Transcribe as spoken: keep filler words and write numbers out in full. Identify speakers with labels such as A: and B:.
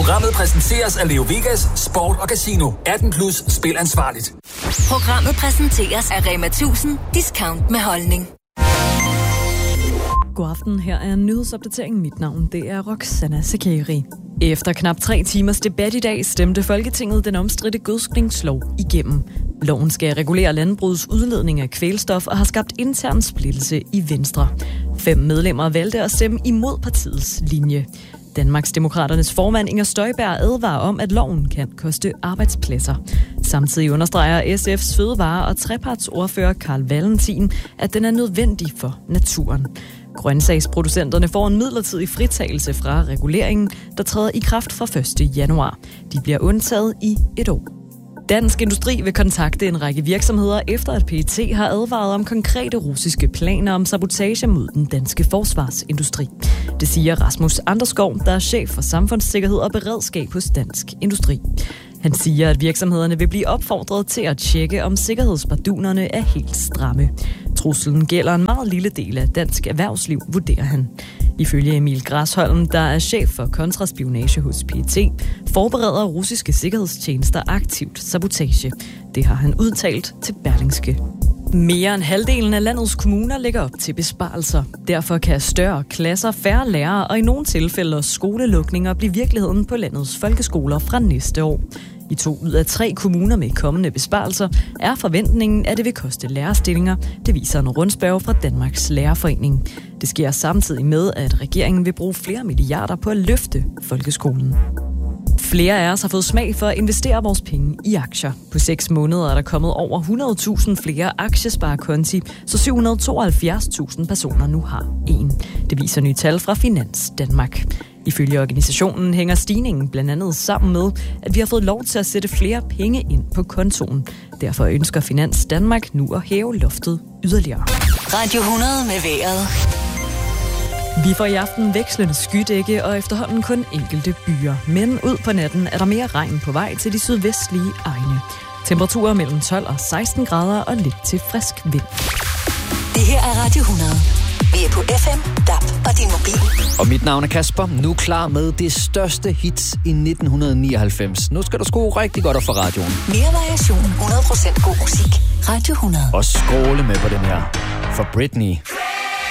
A: Programmet præsenteres af Leo Vegas Sport og Casino. atten plus spil ansvarligt.
B: Programmet præsenteres af Rema tusind Discount med holdning.
C: God aften, her er en nyhedsopdatering. Mit navn, det er Roxana Sakari. Efter knap tre timers debat i dag stemte Folketinget den omstridte gødskningslov igennem. Loven skal regulere landbrugets udledning af kvælstof og har skabt intern splittelse i Venstre. Fem medlemmer valgte at stemme imod partiets linje. Danmarksdemokraternes formand Inger Støjberg advarer om, at loven kan koste arbejdspladser. Samtidig understreger S F's fødevare- og trepartsordfører Carl Valentin, at den er nødvendig for naturen. Grøntsagsproducenterne får en midlertidig fritagelse fra reguleringen, der træder i kraft fra første januar. De bliver undtaget i et år. Dansk Industri vil kontakte en række virksomheder, efter at P E T har advaret om konkrete russiske planer om sabotage mod den danske forsvarsindustri. Det siger Rasmus Anderskov, der er chef for samfundssikkerhed og beredskab hos Dansk Industri. Han siger, at virksomhederne vil blive opfordret til at tjekke, om sikkerhedsbardunerne er helt stramme. Truslen gælder en meget lille del af dansk erhvervsliv, vurderer han. Ifølge Emil Græsholm, der er chef for kontraspionage hos P E T, forbereder russiske sikkerhedstjenester aktivt sabotage. Det har han udtalt til Berlingske. Mere end halvdelen af landets kommuner lægger op til besparelser. Derfor kan større klasser, færre lærere og i nogle tilfælde også skolelukninger blive virkeligheden på landets folkeskoler fra næste år. I to ud af tre kommuner med kommende besparelser er forventningen, at det vil koste lærerstillinger. Det viser en rundspørge fra Danmarks Lærerforening. Det sker samtidig med, at regeringen vil bruge flere milliarder på at løfte folkeskolen. Flere af os har fået smag for at investere vores penge i aktier. På seks måneder er der kommet over hundrede tusind flere aktiesparekonti, så syv hundrede og tooghalvfjerds tusind personer nu har en. Det viser nye tal fra Finans Danmark. Ifølge organisationen hænger stigningen blandt andet sammen med, at vi har fået lov til at sætte flere penge ind på kontoen. Derfor ønsker Finans Danmark nu at hæve loftet yderligere.
B: Radio hundrede med vejret.
C: Vi får i aften vekslende skydække og efterhånden kun enkelte byer. Men ud på natten er der mere regn på vej til de sydvestlige egne. Temperaturer mellem tolv og seksten grader og lidt til frisk vind.
B: Det her er Radio hundrede. Vi er på F M, D A B og din mobil.
D: Og mit navn er Kasper. Nu klar med det største hits i nitten nioghalvfems. Nu skal du sgu rigtig godt op for radioen.
B: Mere variation, hundrede procent god musik. Radio hundrede.
D: Og skråle med på den her. For Britney.